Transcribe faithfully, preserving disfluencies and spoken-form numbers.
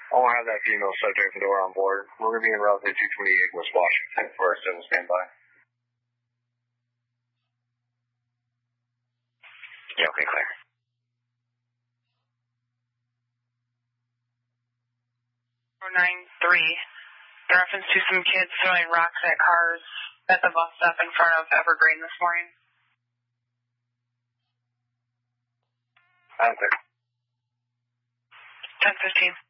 I'll have that female subject and door on board. We're going to be in route two twenty-eight West Washington for our civil standby. Yeah, okay, clear. nine three. In reference to some kids throwing rocks at cars at the bus stop in front of Evergreen this morning. I'm clear. ten fifteen.